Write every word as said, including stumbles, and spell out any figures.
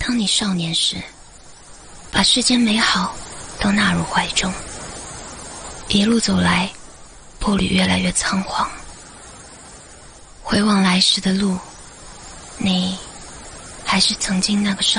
当你少年时，把世间美好都纳入怀中，一路走来，步履越来越仓皇。回望来时的路，你还是曾经那个少